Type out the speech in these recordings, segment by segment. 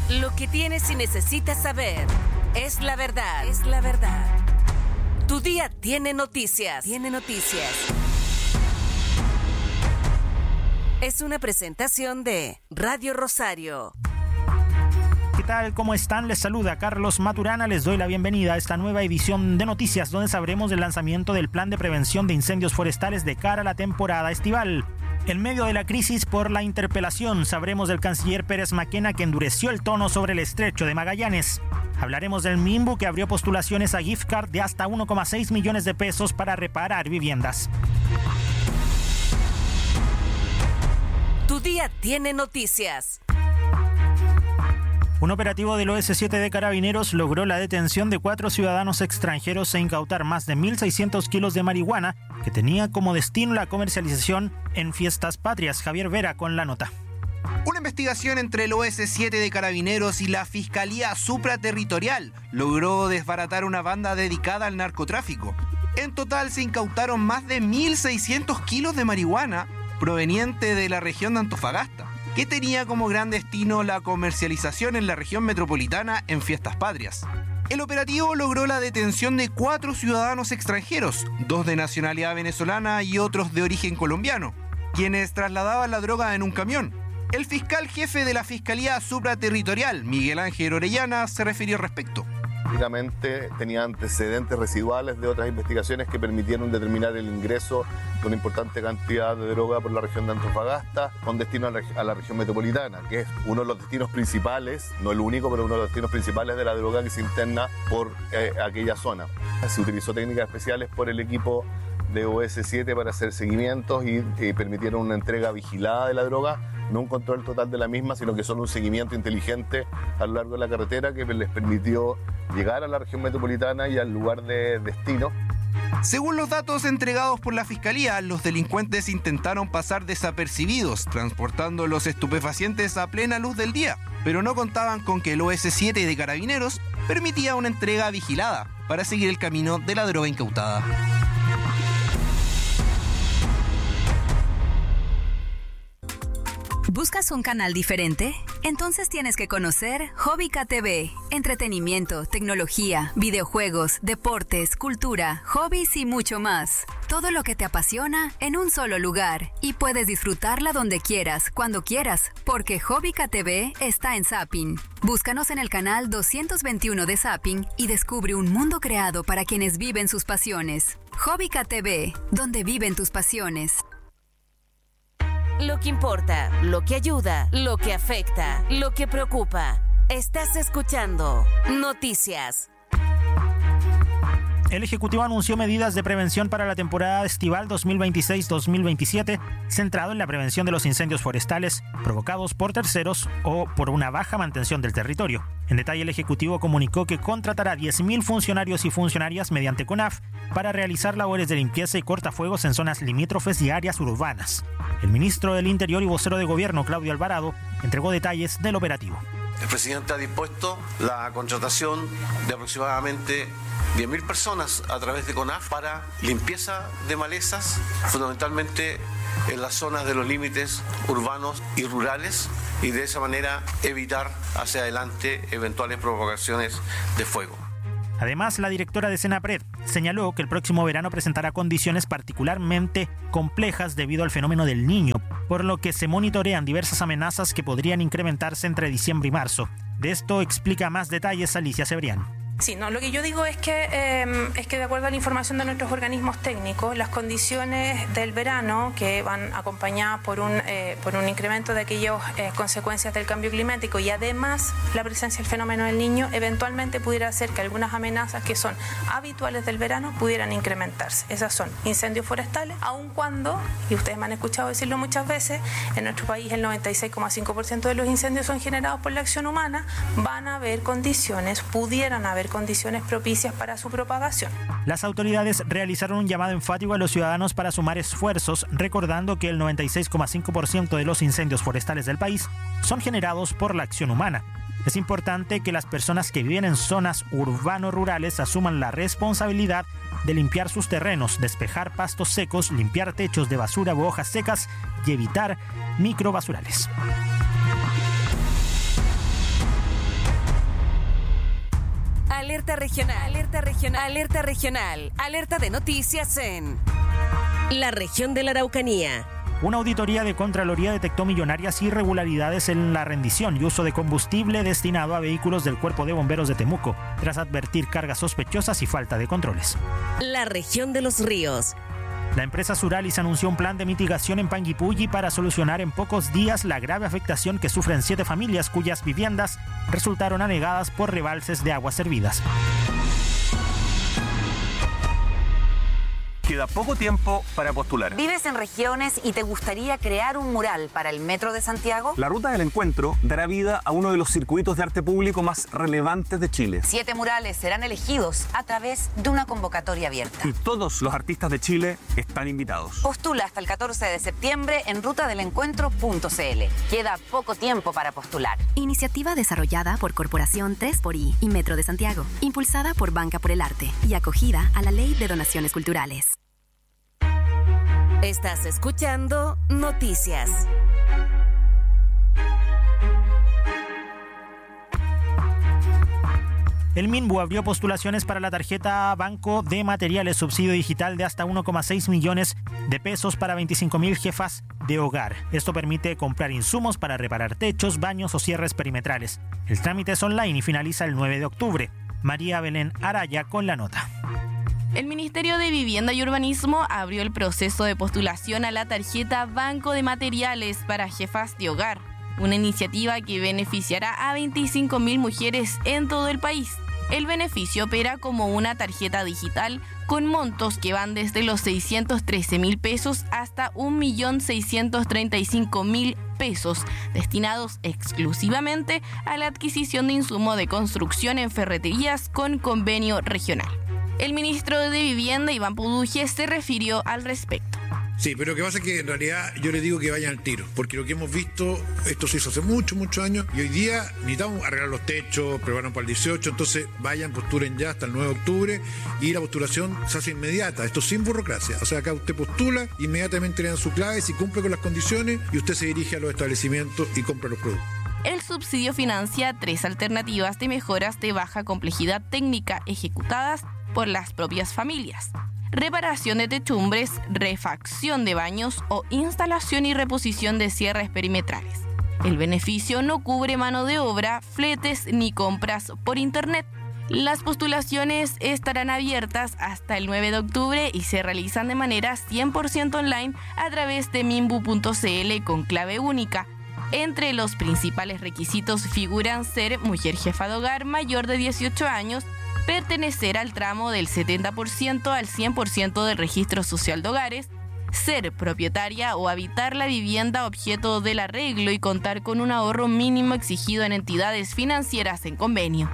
Lo que tienes y necesitas saber es la verdad. Es la verdad. Tu día tiene noticias. Tiene noticias. Es una presentación de Radio Rosario. ¿Qué tal? ¿Cómo están? Les saluda Carlos Maturana. Les doy la bienvenida a esta nueva edición de Noticias, donde sabremos del lanzamiento del Plan de Prevención de Incendios Forestales de cara a la temporada estival. En medio de la crisis por la interpelación, sabremos del canciller Pérez Mackenna, que endureció el tono sobre el estrecho de Magallanes. Hablaremos del MIMBU, que abrió postulaciones a gift card de hasta 1,6 millones de pesos para reparar viviendas. Tu día tiene noticias. Un operativo del OS7 de Carabineros logró la detención de 4 ciudadanos extranjeros e incautar más de 1.600 kilos de marihuana que tenía como destino la comercialización en fiestas patrias. Javier Vera con la nota. Una investigación entre el OS7 de Carabineros y la Fiscalía Supraterritorial logró desbaratar una banda dedicada al narcotráfico. En total se incautaron más de 1.600 kilos de marihuana proveniente de la región de Antofagasta, que tenía como gran destino la comercialización en la región metropolitana en fiestas patrias. El operativo logró la detención de 4 ciudadanos extranjeros, 2 de nacionalidad venezolana y otros de origen colombiano, quienes trasladaban la droga en un camión. El fiscal jefe de la Fiscalía Supraterritorial, Miguel Ángel Orellana, se refirió al respecto. Prácticamente tenía antecedentes residuales de otras investigaciones que permitieron determinar el ingreso de una importante cantidad de droga por la región de Antofagasta con destino a la región metropolitana, que es uno de los destinos principales, no el único, pero uno de los destinos principales de la droga que se interna por aquella zona. Se utilizó técnicas especiales por el equipo de OS7 para hacer seguimientos y permitieron una entrega vigilada de la droga, no un control total de la misma, sino que solo un seguimiento inteligente a lo largo de la carretera que les permitió llegar a la región metropolitana y al lugar de destino. Según los datos entregados por la Fiscalía, los delincuentes intentaron pasar desapercibidos, transportando los estupefacientes a plena luz del día, pero no contaban con que el OS7 de Carabineros permitía una entrega vigilada para seguir el camino de la droga incautada. ¿Buscas un canal diferente? Entonces tienes que conocer Hobbica TV. Entretenimiento, tecnología, videojuegos, deportes, cultura, hobbies y mucho más. Todo lo que te apasiona en un solo lugar. Y puedes disfrutarla donde quieras, cuando quieras, porque Hobbica TV está en Zapping. Búscanos en el canal 221 de Zapping y descubre un mundo creado para quienes viven sus pasiones. Hobbica TV, donde viven tus pasiones. Lo que importa, lo que ayuda, lo que afecta, lo que preocupa. Estás escuchando Noticias. El Ejecutivo anunció medidas de prevención para la temporada estival 2026-2027, centrado en la prevención de los incendios forestales provocados por terceros o por una baja mantención del territorio. En detalle, el Ejecutivo comunicó que contratará 10.000 funcionarios y funcionarias mediante CONAF para realizar labores de limpieza y cortafuegos en zonas limítrofes y áreas urbanas. El ministro del Interior y vocero de Gobierno, Claudio Alvarado, entregó detalles del operativo. El presidente ha dispuesto la contratación de aproximadamente 10.000 personas a través de CONAF para limpieza de malezas, fundamentalmente en las zonas de los límites urbanos y rurales, y de esa manera evitar hacia adelante eventuales provocaciones de fuego. Además, la directora de Senapred señaló que el próximo verano presentará condiciones particularmente complejas debido al fenómeno del Niño, por lo que se monitorean diversas amenazas que podrían incrementarse entre diciembre y marzo. De esto explica más detalles Alicia Cebrián. Sí, no, lo que yo digo es que de acuerdo a la información de nuestros organismos técnicos, las condiciones del verano, que van acompañadas por un incremento de aquellas consecuencias del cambio climático y además la presencia del fenómeno del Niño, eventualmente pudiera hacer que algunas amenazas que son habituales del verano pudieran incrementarse. Esas son incendios forestales, aun cuando, y ustedes me han escuchado decirlo muchas veces, en nuestro país el 96,5% de los incendios son generados por la acción humana, pudieran haber condiciones propicias para su propagación. Las autoridades realizaron un llamado enfático a los ciudadanos para sumar esfuerzos, recordando que el 96,5% de los incendios forestales del país son generados por la acción humana. Es importante que las personas que viven en zonas urbano-rurales asuman la responsabilidad de limpiar sus terrenos, despejar pastos secos, limpiar techos de basura u hojas secas y evitar microbasurales. Alerta regional, alerta regional, alerta regional, alerta de noticias en la región de la Araucanía. Una auditoría de Contraloría detectó millonarias irregularidades en la rendición y uso de combustible destinado a vehículos del Cuerpo de Bomberos de Temuco, tras advertir cargas sospechosas y falta de controles. La región de los ríos. La empresa Suralis anunció un plan de mitigación en Panguipulli para solucionar en pocos días la grave afectación que sufren 7 familias cuyas viviendas resultaron anegadas por rebalses de aguas servidas. Queda poco tiempo para postular. ¿Vives en regiones y te gustaría crear un mural para el Metro de Santiago? La Ruta del Encuentro dará vida a uno de los circuitos de arte público más relevantes de Chile. 7 murales serán elegidos a través de una convocatoria abierta. Y todos los artistas de Chile están invitados. Postula hasta el 14 de septiembre en rutadelencuentro.cl. Queda poco tiempo para postular. Iniciativa desarrollada por Corporación 3xI y Metro de Santiago, impulsada por Banca por el Arte y acogida a la Ley de Donaciones Culturales. Estás escuchando Noticias. El Minbu abrió postulaciones para la tarjeta Banco de Materiales, subsidio digital de hasta 1,6 millones de pesos para 25.000 jefas de hogar. Esto permite comprar insumos para reparar techos, baños o cierres perimetrales. El trámite es online y finaliza el 9 de octubre. María Belén Araya con la nota. El Ministerio de Vivienda y Urbanismo abrió el proceso de postulación a la tarjeta Banco de Materiales para jefas de hogar, una iniciativa que beneficiará a 25.000 mujeres en todo el país. El beneficio opera como una tarjeta digital con montos que van desde los 613.000 pesos hasta 1.635.000 pesos, destinados exclusivamente a la adquisición de insumo de construcción en ferreterías con convenio regional. El ministro de Vivienda, Iván Puduje, se refirió al respecto. Sí, pero lo que pasa es que en realidad yo les digo que vayan al tiro, porque lo que hemos visto, esto se hizo hace muchos años, y hoy día necesitamos arreglar los techos, preparan para el 18, entonces vayan, postulen ya hasta el 9 de octubre, y la postulación se hace inmediata, esto sin burocracia, o sea, acá usted postula, inmediatamente le dan su clave, si cumple con las condiciones, y usted se dirige a los establecimientos y compra los productos. El subsidio financia 3 alternativas de mejoras de baja complejidad técnica ejecutadas por las propias familias: reparación de techumbres, refacción de baños o instalación y reposición de cierres perimetrales. El beneficio no cubre mano de obra, fletes ni compras por internet. Las postulaciones estarán abiertas hasta el 9 de octubre y se realizan de manera 100% online a través de minbu.cl con clave única. Entre los principales requisitos figuran ser mujer jefa de hogar mayor de 18 años, pertenecer al tramo del 70% al 100% del registro social de hogares, ser propietaria o habitar la vivienda objeto del arreglo y contar con un ahorro mínimo exigido en entidades financieras en convenio.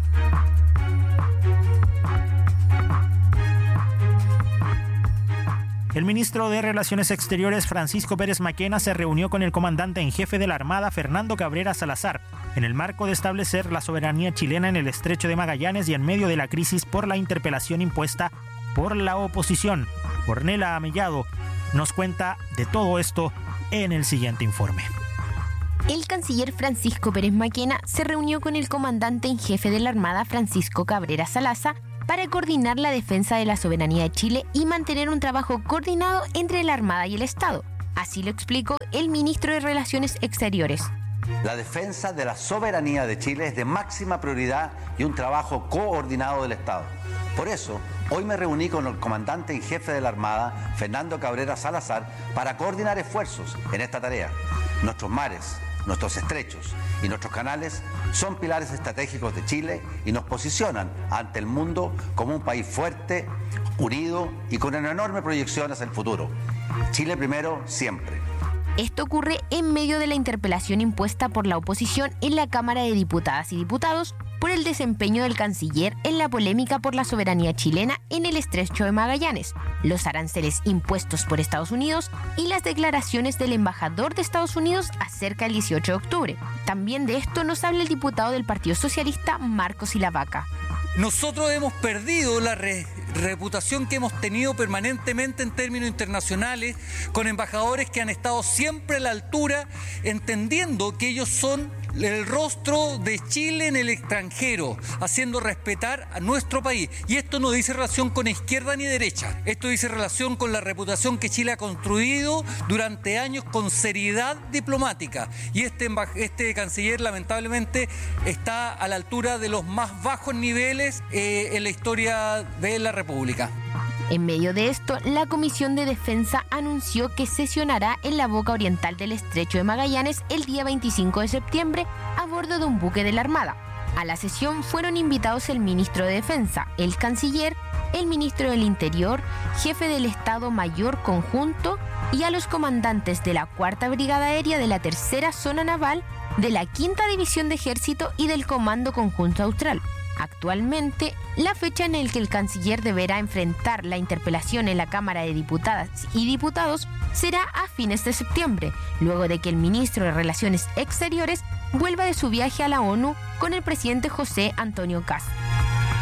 El ministro de Relaciones Exteriores, Francisco Pérez Maquena, se reunió con el comandante en jefe de la Armada, Fernando Cabrera Salazar, en el marco de establecer la soberanía chilena en el Estrecho de Magallanes y en medio de la crisis por la interpelación impuesta por la oposición. Ornella Amellado nos cuenta de todo esto en el siguiente informe. El canciller Francisco Pérez Maquena se reunió con el comandante en jefe de la Armada, Francisco Cabrera Salazar, para coordinar la defensa de la soberanía de Chile y mantener un trabajo coordinado entre la Armada y el Estado. Así lo explicó el ministro de Relaciones Exteriores. La defensa de la soberanía de Chile es de máxima prioridad y un trabajo coordinado del Estado. Por eso, hoy me reuní con el comandante en jefe de la Armada, Fernando Cabrera Salazar, para coordinar esfuerzos en esta tarea. Nuestros mares, nuestros estrechos y nuestros canales son pilares estratégicos de Chile y nos posicionan ante el mundo como un país fuerte, unido y con una enorme proyección hacia el futuro. Chile primero, siempre. Esto ocurre en medio de la interpelación impuesta por la oposición en la Cámara de Diputadas y Diputados por el desempeño del canciller en la polémica por la soberanía chilena en el Estrecho de Magallanes, los aranceles impuestos por Estados Unidos y las declaraciones del embajador de Estados Unidos acerca del 18 de octubre. También de esto nos habla el diputado del Partido Socialista, Marcos Ilavaca. Nosotros hemos perdido la reputación que hemos tenido permanentemente en términos internacionales con embajadores que han estado siempre a la altura, entendiendo que ellos son el rostro de Chile en el extranjero, haciendo respetar a nuestro país. Y esto no dice relación con izquierda ni derecha, esto dice relación con la reputación que Chile ha construido durante años con seriedad diplomática. Y este canciller lamentablemente está a la altura de los más bajos niveles en la historia de la República. En medio de esto, la Comisión de Defensa anunció que sesionará en la boca oriental del Estrecho de Magallanes el día 25 de septiembre a bordo de un buque de la Armada. A la sesión fueron invitados el ministro de Defensa, el canciller, el ministro del Interior, jefe del Estado Mayor Conjunto y a los comandantes de la 4ª Brigada Aérea de la 3ª Zona Naval, de la 5ª División de Ejército y del Comando Conjunto Austral. Actualmente, la fecha en la que el canciller deberá enfrentar la interpelación en la Cámara de Diputadas y Diputados será a fines de septiembre, luego de que el ministro de Relaciones Exteriores vuelva de su viaje a la ONU con el presidente José Antonio Kast.